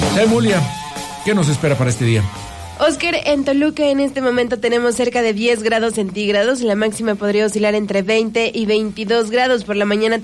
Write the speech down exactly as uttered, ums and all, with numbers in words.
Emulia, ¿qué nos espera para este día? Oscar, en Toluca en este momento tenemos cerca de diez grados centígrados. La máxima podría oscilar entre veinte y veintidós grados. Por la mañana